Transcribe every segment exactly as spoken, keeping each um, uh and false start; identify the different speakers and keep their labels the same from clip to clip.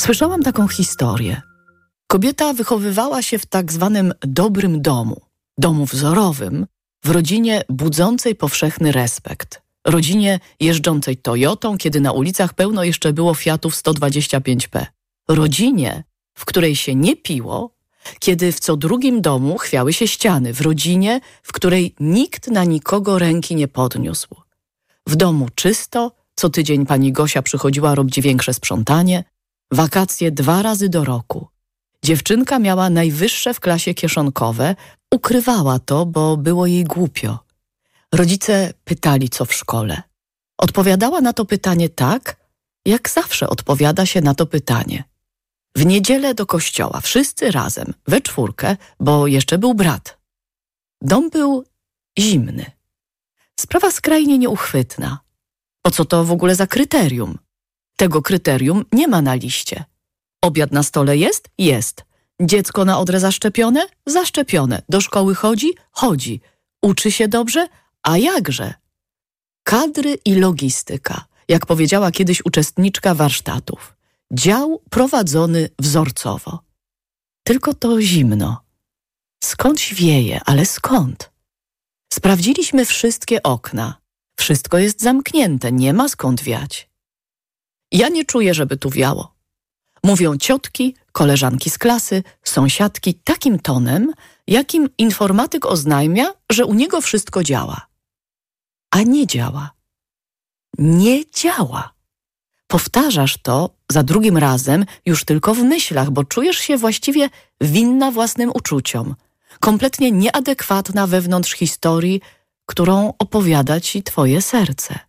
Speaker 1: Słyszałam taką historię. Kobieta wychowywała się w tak zwanym dobrym domu, domu wzorowym, w rodzinie budzącej powszechny respekt. Rodzinie jeżdżącej Toyotą, kiedy na ulicach pełno jeszcze było Fiatów sto dwadzieścia pięć P. Rodzinie, w której się nie piło, kiedy w co drugim domu chwiały się ściany. W rodzinie, w której nikt na nikogo ręki nie podniósł. W domu czysto, co tydzień pani Gosia przychodziła robić większe sprzątanie, wakacje dwa razy do roku. Dziewczynka miała najwyższe w klasie kieszonkowe, ukrywała to, bo było jej głupio. Rodzice pytali, co w szkole. Odpowiadała na to pytanie tak, jak zawsze odpowiada się na to pytanie. W niedzielę do kościoła, wszyscy razem, we czwórkę, bo jeszcze był brat. Dom był zimny. Sprawa skrajnie nieuchwytna. Po co to w ogóle za kryterium? Tego kryterium nie ma na liście. Obiad na stole jest? Jest. Dziecko na odrę zaszczepione? Zaszczepione. Do szkoły chodzi? Chodzi. Uczy się dobrze? A jakże? Kadry i logistyka, jak powiedziała kiedyś uczestniczka warsztatów. Dział prowadzony wzorcowo. Tylko to zimno. Skądś wieje, ale skąd? Sprawdziliśmy wszystkie okna. Wszystko jest zamknięte, nie ma skąd wiać. Ja nie czuję, żeby tu wiało. Mówią ciotki, koleżanki z klasy, sąsiadki takim tonem, jakim informatyk oznajmia, że u niego wszystko działa. A nie działa. Nie działa. Powtarzasz to za drugim razem już tylko w myślach, bo czujesz się właściwie winna własnym uczuciom, kompletnie nieadekwatna wewnątrz historii, którą opowiada ci twoje serce.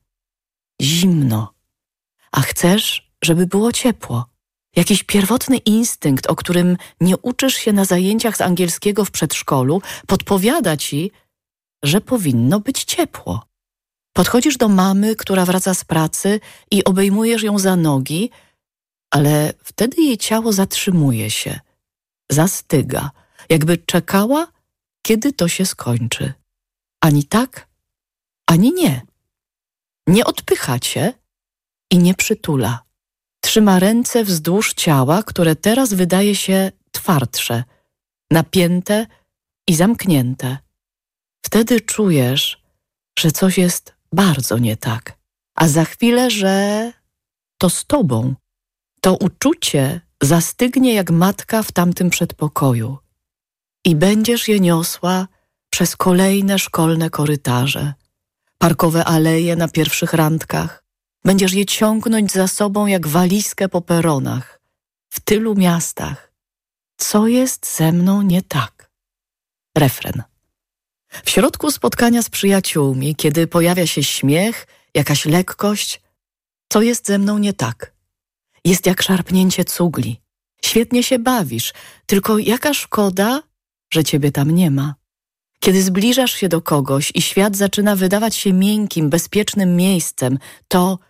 Speaker 1: Zimno. A chcesz, żeby było ciepło. Jakiś pierwotny instynkt, o którym nie uczysz się na zajęciach z angielskiego w przedszkolu, podpowiada ci, że powinno być ciepło. Podchodzisz do mamy, która wraca z pracy i obejmujesz ją za nogi, ale wtedy jej ciało zatrzymuje się, zastyga, jakby czekała, kiedy to się skończy. Ani tak, ani nie. Nie odpycha cię i nie przytula. Trzyma ręce wzdłuż ciała, które teraz wydaje się twardsze, napięte i zamknięte. Wtedy czujesz, że coś jest bardzo nie tak, a za chwilę, że to z tobą. To uczucie zastygnie jak matka w tamtym przedpokoju i będziesz je niosła przez kolejne szkolne korytarze, parkowe aleje na pierwszych randkach. Będziesz je ciągnąć za sobą jak walizkę po peronach, w tylu miastach. Co jest ze mną nie tak? Refren. W środku spotkania z przyjaciółmi, kiedy pojawia się śmiech, jakaś lekkość, co jest ze mną nie tak? Jest jak szarpnięcie cugli. Świetnie się bawisz, tylko jaka szkoda, że ciebie tam nie ma. Kiedy zbliżasz się do kogoś i świat zaczyna wydawać się miękkim, bezpiecznym miejscem, to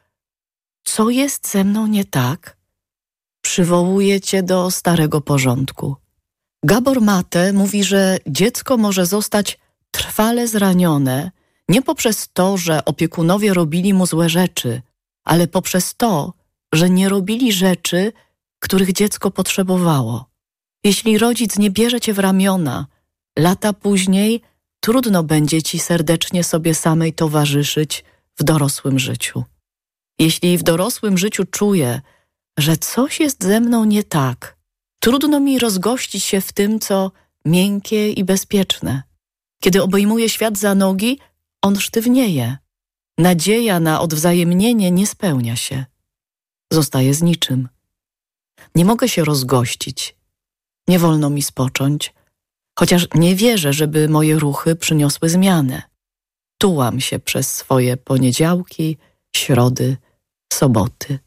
Speaker 1: co jest ze mną nie tak? Przywołuje cię do starego porządku. Gabor Mate mówi, że dziecko może zostać trwale zranione nie poprzez to, że opiekunowie robili mu złe rzeczy, ale poprzez to, że nie robili rzeczy, których dziecko potrzebowało. Jeśli rodzic nie bierze cię w ramiona, lata później trudno będzie ci serdecznie sobie samej towarzyszyć w dorosłym życiu. Jeśli w dorosłym życiu czuję, że coś jest ze mną nie tak, trudno mi rozgościć się w tym, co miękkie i bezpieczne. Kiedy obejmuję świat za nogi, on sztywnieje. Nadzieja na odwzajemnienie nie spełnia się. Zostaję z niczym. Nie mogę się rozgościć. Nie wolno mi spocząć, chociaż nie wierzę, żeby moje ruchy przyniosły zmianę. Tułam się przez swoje poniedziałki, środy, soboty.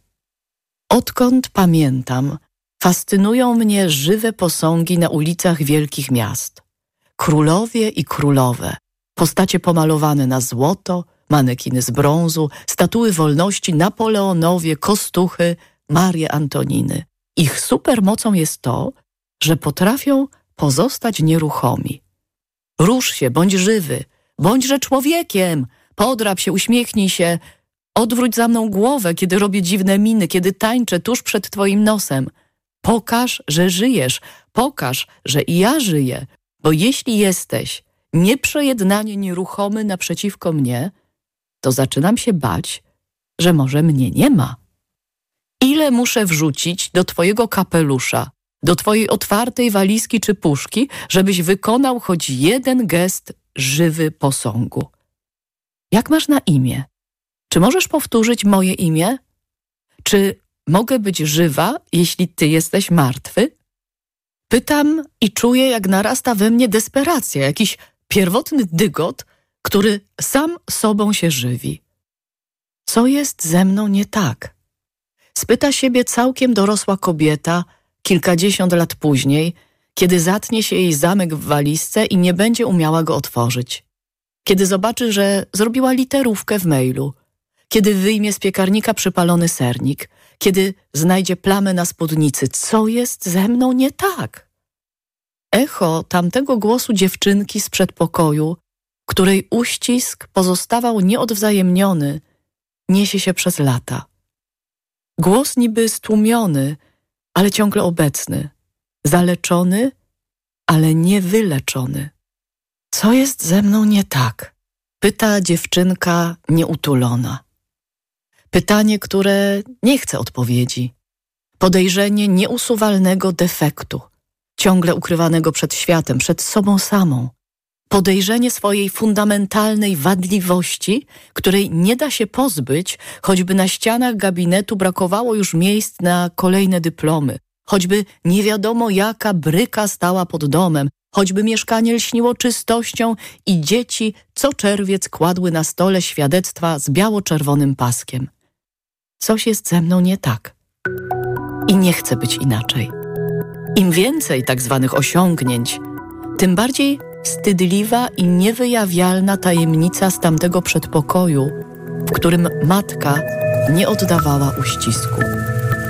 Speaker 1: Odkąd pamiętam, fascynują mnie żywe posągi na ulicach wielkich miast. Królowie i królowe, postacie pomalowane na złoto, manekiny z brązu, statuły wolności, Napoleonowie, Kostuchy, Marie Antoniny. Ich supermocą jest to, że potrafią pozostać nieruchomi. Rusz się, bądź żywy, bądźże człowiekiem, podrap się, uśmiechnij się, odwróć za mną głowę, kiedy robię dziwne miny, kiedy tańczę tuż przed twoim nosem. Pokaż, że żyjesz. Pokaż, że i ja żyję. Bo jeśli jesteś nieprzejednanie nieruchomy naprzeciwko mnie, to zaczynam się bać, że może mnie nie ma. Ile muszę wrzucić do twojego kapelusza, do twojej otwartej walizki czy puszki, żebyś wykonał choć jeden gest żywy posągu? Jak masz na imię? Czy możesz powtórzyć moje imię? Czy mogę być żywa, jeśli ty jesteś martwy? Pytam i czuję, jak narasta we mnie desperacja, jakiś pierwotny dygot, który sam sobą się żywi. Co jest ze mną nie tak? Spyta siebie całkiem dorosła kobieta kilkadziesiąt lat później, kiedy zatnie się jej zamek w walizce i nie będzie umiała go otworzyć. Kiedy zobaczy, że zrobiła literówkę w mailu. Kiedy wyjmie z piekarnika przypalony sernik. Kiedy znajdzie plamę na spódnicy. Co jest ze mną nie tak? Echo tamtego głosu dziewczynki z przedpokoju, której uścisk pozostawał nieodwzajemniony, niesie się przez lata. Głos niby stłumiony, ale ciągle obecny. Zaleczony, ale niewyleczony. Co jest ze mną nie tak? Pyta dziewczynka nieutulona. Pytanie, które nie chce odpowiedzi. Podejrzenie nieusuwalnego defektu, ciągle ukrywanego przed światem, przed sobą samą. Podejrzenie swojej fundamentalnej wadliwości, której nie da się pozbyć, choćby na ścianach gabinetu brakowało już miejsc na kolejne dyplomy, choćby nie wiadomo jaka bryka stała pod domem, choćby mieszkanie lśniło czystością i dzieci co czerwiec kładły na stole świadectwa z biało-czerwonym paskiem. Coś jest ze mną nie tak. I nie chcę być inaczej. Im więcej tak zwanych osiągnięć, tym bardziej wstydliwa i niewyjawialna tajemnica z tamtego przedpokoju, w którym matka nie oddawała uścisku.